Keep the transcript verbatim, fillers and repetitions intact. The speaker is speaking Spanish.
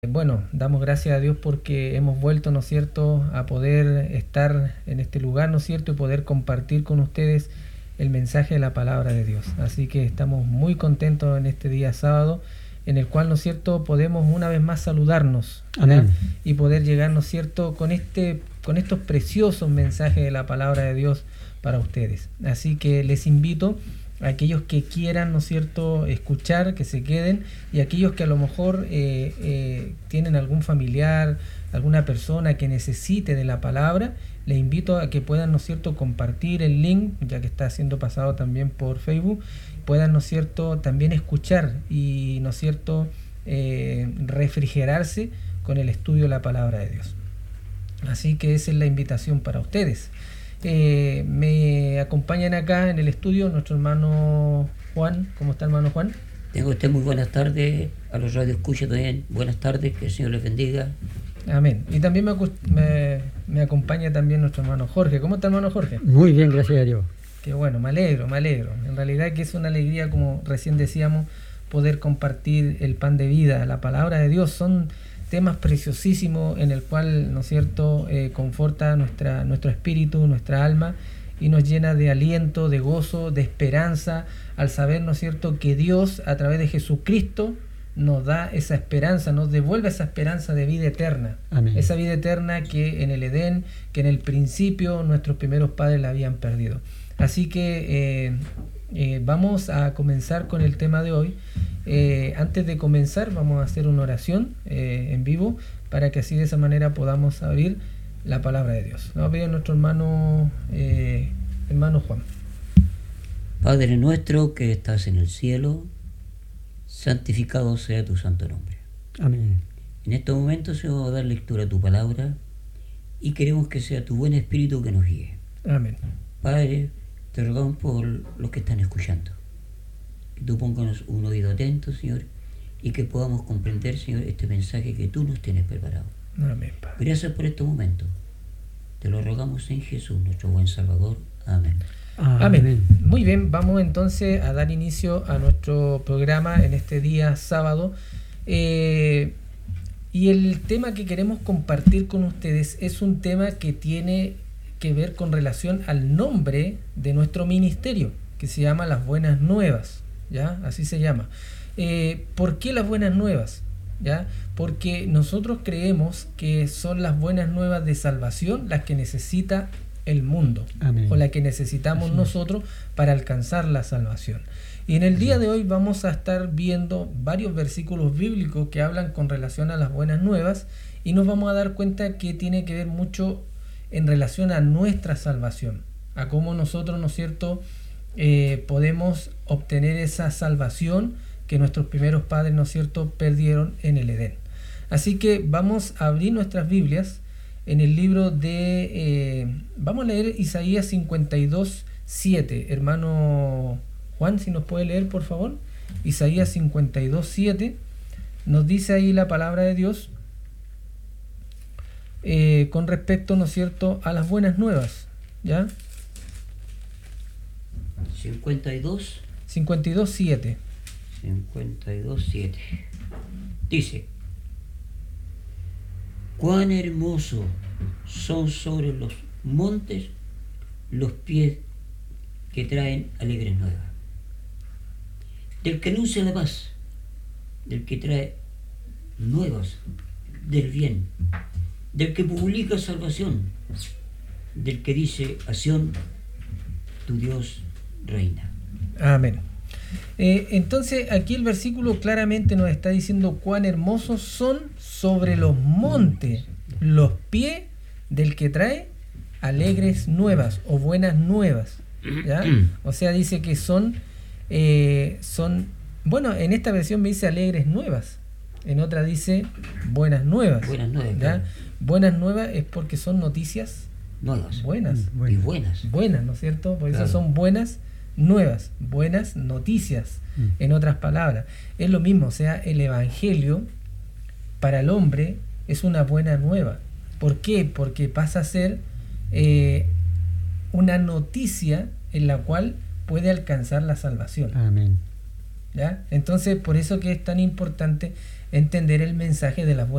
Bueno, damos gracias a Dios porque hemos vuelto, ¿no es cierto?, a poder estar en este lugar, ¿no es cierto?, y poder compartir con ustedes el mensaje de la palabra de Dios. Así que estamos muy contentos en este día sábado, en el cual, ¿no es cierto?, podemos una vez más saludarnos, ¿verdad?, y poder llegar, ¿no es cierto?, con este, con estos preciosos mensajes de la palabra de Dios para ustedes. Así que les invito a aquellos que quieran, ¿no es cierto?, escuchar, que se queden, y aquellos que a lo mejor eh, eh, tienen algún familiar, alguna persona que necesite de la palabra, les invito a que puedan, ¿no es cierto?, compartir el link, ya que está siendo pasado también por Facebook, puedan, ¿no es cierto?, también escuchar y, ¿no es cierto?, eh, refrigerarse con el estudio de la palabra de Dios. Así que esa es la invitación para ustedes. Eh, me acompañan acá en el estudio nuestro hermano Juan. ¿Cómo está, hermano Juan? Tengo usted muy buenas tardes, a los radioescuchas también, buenas tardes, que el Señor les bendiga. Amén. Y también me, me, me acompaña también nuestro hermano Jorge. ¿Cómo está, hermano Jorge? Muy bien, gracias a Dios. Qué bueno, me alegro, me alegro. En realidad que es una alegría, como recién decíamos, poder compartir el pan de vida, la palabra de Dios. Son temas preciosísimos en el cual, ¿no es cierto?, eh, conforta nuestra, nuestro espíritu, nuestra alma, y nos llena de aliento, de gozo, de esperanza, al saber, ¿no es cierto?, que Dios, a través de Jesucristo, nos da esa esperanza, nos devuelve esa esperanza de vida eterna. Amén. Esa vida eterna que en el Edén, que en el principio nuestros primeros padres la habían perdido. Así que eh, eh, vamos a comenzar con el tema de hoy. Eh, antes de comenzar vamos a hacer una oración eh, en vivo, para que así de esa manera podamos abrir la palabra de Dios. Vamos a pedir a nuestro hermano, eh, hermano Juan. Padre nuestro que estás en el cielo, santificado sea tu santo nombre. Amén. En estos momentos se va a dar lectura a tu palabra y queremos que sea tu buen espíritu que nos guíe. Amén. Padre, te rogamos por los que están escuchando. Que tú pónganos un oído atento, Señor, y que podamos comprender, Señor, este mensaje que tú nos tienes preparado. Amén, Padre. Gracias por este momento. Te lo rogamos en Jesús, nuestro buen Salvador. Amén. Amén. Amén. Muy bien, vamos entonces a dar inicio a nuestro programa en este día sábado. Eh, y el tema que queremos compartir con ustedes es un tema que tiene que ver con relación al nombre de nuestro ministerio, que se llama Las Buenas Nuevas, ¿ya? Así se llama. Eh, ¿Por qué Las Buenas Nuevas? ¿Ya? Porque nosotros creemos que son las buenas nuevas de salvación las que necesita el mundo. Amén. O la que necesitamos Así nosotros es. Para alcanzar la salvación. Y en el Así día de hoy vamos a estar viendo varios versículos bíblicos que hablan con relación a las buenas nuevas, y nos vamos a dar cuenta que tiene que ver mucho en relación a nuestra salvación, a cómo nosotros, ¿no es cierto?, eh, podemos obtener esa salvación que nuestros primeros padres, ¿no es cierto?, perdieron en el Edén. Así que vamos a abrir nuestras Biblias en el libro de... Eh, vamos a leer Isaías cincuenta y dos, siete. Hermano Juan, si nos puede leer, por favor. Isaías cincuenta y dos, siete. Nos dice ahí la palabra de Dios eh, con respecto, ¿no es cierto?, a las buenas nuevas. ¿Ya? cincuenta y dos. cincuenta y dos, siete. cincuenta y dos, siete. Dice: cuán hermoso son sobre los montes los pies que traen alegres nuevas, del que anuncia la paz, del que trae nuevas del bien, del que publica salvación, del que dice a Sión, tu Dios reina. Amén. Eh, entonces aquí el versículo claramente nos está diciendo cuán hermosos son sobre los montes los pies del que trae alegres nuevas o buenas nuevas, ¿ya? O sea, dice que son eh, son bueno, en esta versión me dice alegres nuevas, en otra dice buenas nuevas. Buenas nuevas, ¿ya? Claro. Buenas nuevas es porque son noticias nuevas, buenas, mm, y buenas, buenas, ¿no es cierto? Por claro. eso son buenas nuevas, buenas noticias, mm. en otras palabras. Es lo mismo, o sea, el evangelio para el hombre es una buena nueva. ¿Por qué? Porque pasa a ser eh, una noticia en la cual puede alcanzar la salvación. Amén. ¿Ya? Entonces, por eso que es tan importante entender el mensaje de las buenas